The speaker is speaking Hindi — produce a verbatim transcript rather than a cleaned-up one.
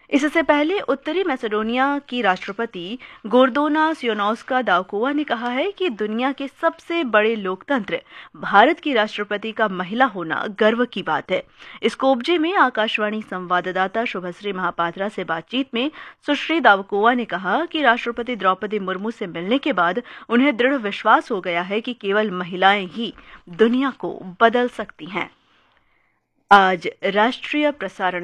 इससे पहले उत्तरी मैसेडोनिया की राष्ट्रपति गोर्दोना सियोनोस्का दावकोवा ने कहा है कि दुनिया के सबसे बड़े लोकतंत्र भारत की राष्ट्रपति का महिला होना गर्व की बात है। स्कोपजे में आकाशवाणी संवाददाता शुभश्री महापात्रा से बातचीत में सुश्री दावकोवा ने कहा कि राष्ट्रपति द्रौपदी मुर्मू से मिलने के बाद उन्हें दृढ़ विश्वास हो गया है कि केवल महिलाएं ही दुनिया को बदल सकती हैं। आज राष्ट्रीय प्रसारण